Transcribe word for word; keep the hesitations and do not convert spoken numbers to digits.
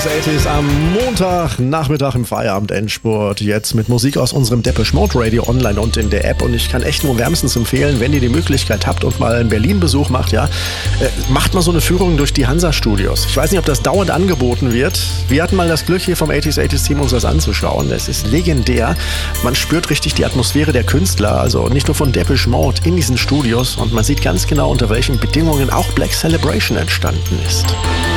achtzig achtzig am Montagnachmittag im Feierabend-Endspurt. Jetzt mit Musik aus unserem Depeche Mode Radio online und in der App. Und ich kann echt nur wärmstens empfehlen, wenn ihr die Möglichkeit habt und mal einen Berlin-Besuch macht, ja, äh, macht mal so eine Führung durch die Hansa-Studios. Ich weiß nicht, ob das dauernd angeboten wird. Wir hatten mal das Glück, hier vom achtzig achtzig-Team uns das anzuschauen. Es ist legendär. Man spürt richtig die Atmosphäre der Künstler, also nicht nur von Depeche Mode in diesen Studios. Und man sieht ganz genau, unter welchen Bedingungen auch Black Celebration entstanden ist.